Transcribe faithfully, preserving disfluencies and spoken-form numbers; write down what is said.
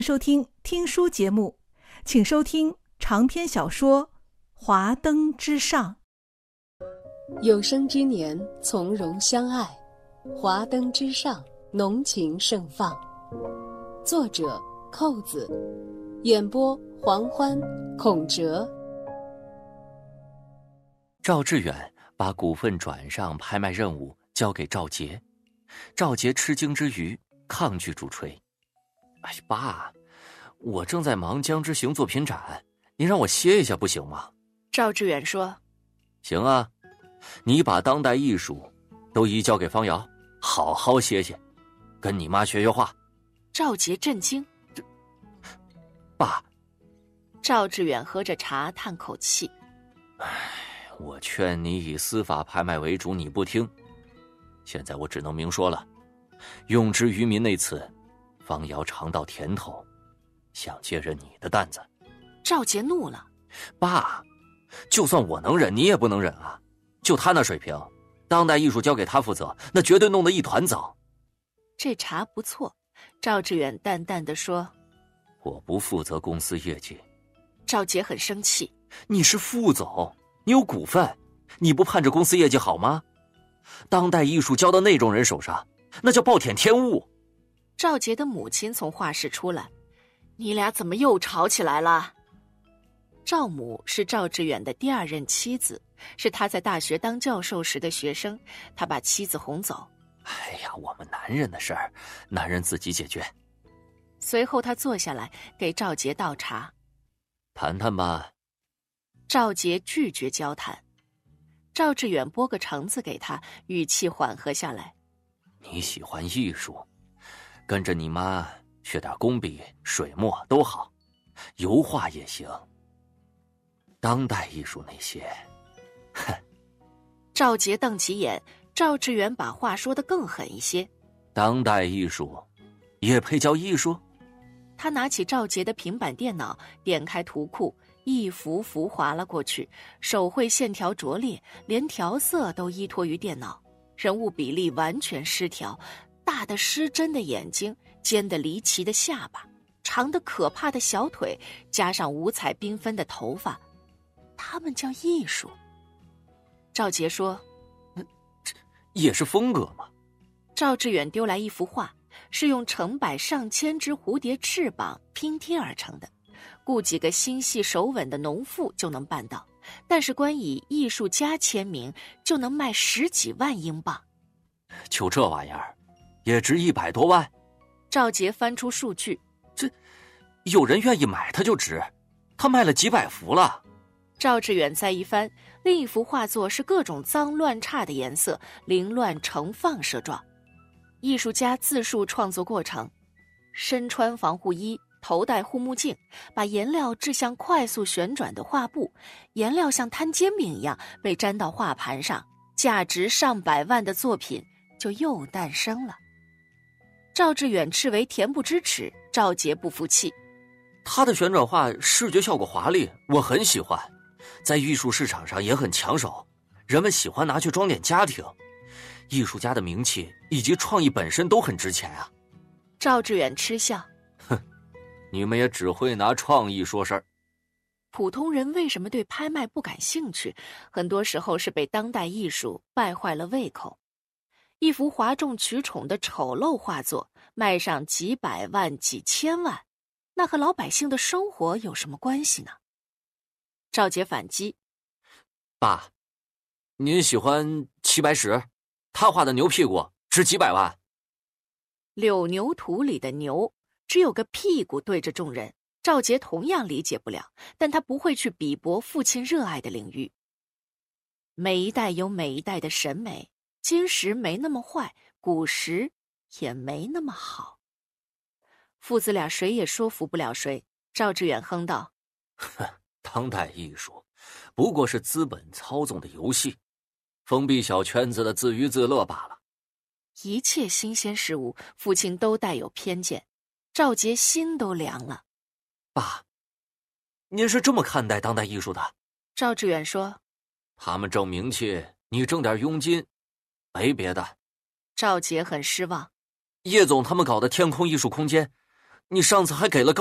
收听听书节目，请收听长篇小说《华灯之上》。 有生之年，从容相爱，华灯之上，浓情盛放。作者：扣子，演播：黄欢、孔哲。 赵志远把股份转让拍卖任务交给赵杰，赵杰吃惊之余抗拒主锤。哎，爸，我正在忙江之行作品展，您让我歇一下不行吗？ 赵志远说： 行啊，你把当代艺术都移交给方瑶，好好歇歇，跟你妈学学画。 赵杰震惊。 爸。 赵志远喝着茶叹口气。 唉，我劝你以司法拍卖为主，你不听，现在我只能明说了，用之于民那次方瑶尝到甜头，想接任你的担子。 赵杰怒了。 爸，就算我能忍，你也不能忍啊！就他那水平，当代艺术交给他负责，那绝对弄得一团糟。 这茶不错，赵志远淡淡地说： 我不负责公司业绩。 赵杰很生气。 你是副总，你有股份，你不盼着公司业绩好吗？当代艺术交到那种人手上，那叫暴殄天物。 赵杰的母亲从画室出来：你俩怎么又吵起来了？赵母是赵志远的第二任妻子，是他在大学当教授时的学生，他把妻子哄走。 哎呀，我们男人的事儿，男人自己解决。 随后他坐下来给赵杰倒茶。 谈谈吧。 赵杰拒绝交谈。赵志远拨个橙子给他，语气缓和下来。 你喜欢艺术，跟着你妈学点工笔、水墨都好，油画也行。当代艺术那些，哼。 赵杰瞪起眼，赵志远把话说得更狠一些。 当代艺术也配叫艺术？ 他拿起赵杰的平板电脑，点开图库，一幅幅划了过去，手绘线条拙劣，连调色都依托于电脑，人物比例完全失调，大的失真的眼睛，尖的离奇的下巴，长的可怕的小腿，加上五彩缤纷的头发，他们叫艺术。赵杰说： 这也是风格嘛。 赵志远丢来一幅画，是用成百上千只蝴蝶翅膀拼贴而成的，雇几个心细手稳的农妇就能办到，但是光以艺术家签名就能卖十几万英镑。 就这玩意儿也值一百多万。 赵杰翻出数据， 这有人愿意买它就值，他卖了几百幅了。 赵志远再一翻，另一幅画作是各种脏乱差的颜色，凌乱成放射状。艺术家自述创作过程：身穿防护衣，头戴护目镜，把颜料掷向快速旋转的画布，颜料像摊煎饼一样被粘到画盘上，价值上百万的作品就又诞生了。赵志远斥为恬不知耻，赵杰不服气。 他的旋转画视觉效果华丽，我很喜欢，在艺术市场上也很抢手，人们喜欢拿去装点家庭。艺术家的名气以及创意本身都很值钱啊。 赵志远嗤笑： 哼，你们也只会拿创意说事儿。 普通人为什么对拍卖不感兴趣？很多时候是被当代艺术败坏了胃口。一幅哗众取宠的丑陋画作卖上几百万、几千万，那和老百姓的生活有什么关系呢？赵杰反击： 爸，您喜欢齐白石，他画的牛屁股值几百万。 柳牛图里的牛只有个屁股对着众人，赵杰同样理解不了，但他不会去鄙薄父亲热爱的领域。每一代有每一代的审美，今时没那么坏，古时也没那么好。父子俩谁也说服不了谁。赵志远哼道： 哼，当代艺术不过是资本操纵的游戏，封闭小圈子的自娱自乐罢了。 一切新鲜事物，父亲都带有偏见。赵杰心都凉了。 爸，您是这么看待当代艺术的？ 赵志远说： 他们挣名气，你挣点佣金，没别的。 赵杰很失望。 叶总他们搞的天空艺术空间， 你上次还给了高